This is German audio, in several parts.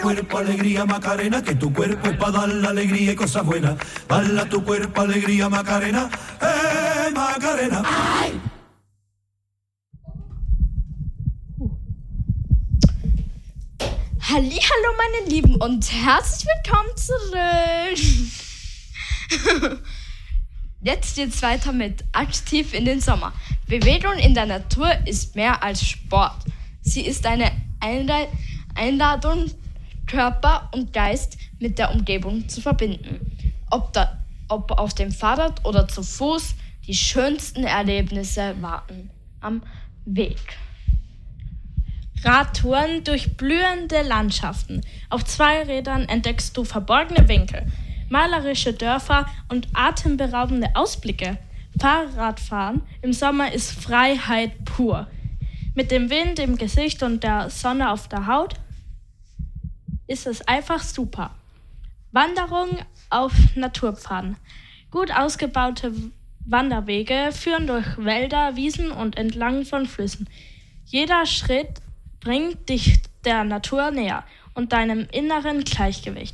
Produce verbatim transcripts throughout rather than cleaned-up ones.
Cuerpo, alegría, Macarena, que tu cuerpo es para dar la alegría y cosas buenas. Bala tu cuerpo, alegría, Macarena, eh, Macarena. Ay. Hallihallo, meine Lieben, und herzlich willkommen zurück. Jetzt geht's weiter mit Aktiv in den Sommer. Bewegung in der Natur ist mehr als Sport. Sie ist eine Einladung, Körper und Geist mit der Umgebung zu verbinden. Ob, da, ob auf dem Fahrrad oder zu Fuß, die schönsten Erlebnisse warten am Weg. Radtouren durch blühende Landschaften. Auf zwei Rädern entdeckst du verborgene Winkel, malerische Dörfer und atemberaubende Ausblicke. Fahrradfahren im Sommer ist Freiheit pur. Mit dem Wind im Gesicht und der Sonne auf der Haut ist es einfach super. Wanderung auf Naturpfaden. Gut ausgebaute Wanderwege führen durch Wälder, Wiesen und entlang von Flüssen. Jeder Schritt bringt dich der Natur näher und deinem inneren Gleichgewicht.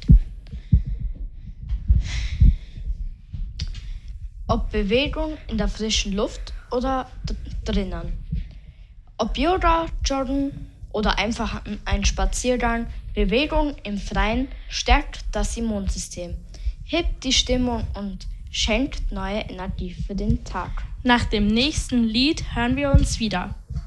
Ob Bewegung in der frischen Luft oder d- drinnen. Ob Yoga, Joggen oder einfach ein Spaziergang, Bewegung im Freien stärkt das Immunsystem, hebt die Stimmung und schenkt neue Energie für den Tag. Nach dem nächsten Lied hören wir uns wieder.